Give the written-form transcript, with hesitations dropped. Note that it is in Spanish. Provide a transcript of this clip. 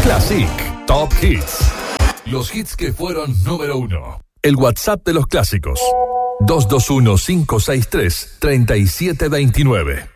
Classic Top Hits. Los hits que fueron número 1. El WhatsApp de los clásicos. 221-563-3729.